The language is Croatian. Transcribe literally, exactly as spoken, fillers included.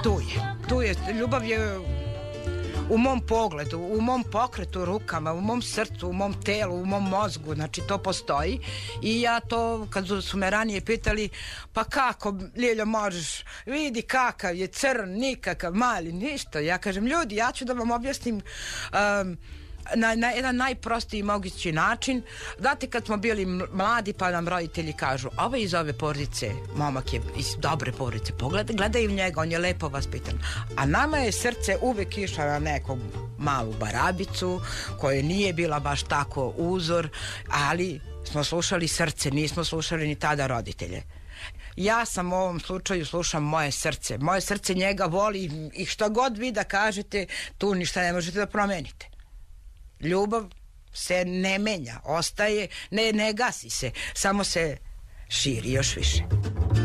tu je, tu je, ljubav je u mom pogledu, u mom pokretu rukama, u mom srcu, u mom telu, u mom mozgu, znači to postoji i ja to, kad su me ranije pitali, pa kako, Ljiljo, možeš, vidi kakav je crn, nikakav, mali, ništa, ja kažem, ljudi, ja ću da vam objasnim um, na, na jedan najprostiji mogući način. Znate, kad smo bili mladi pa nam roditelji kažu, ovo iz ove porodice, momak je iz dobre porodice, pogledaj, gledaju njega, on je lepo vaspitan, a nama je srce uvek išlo na neku malu barabicu koja nije bila baš tako uzor, ali smo slušali srce, nismo slušali ni tada roditelje. Ja sam u ovom slučaju slušam moje srce, moje srce njega voli i šta god vi da kažete, tu ništa ne možete da promenite. Ljubav se ne menja, ostaje, ne, ne gasi se, samo se širi još više.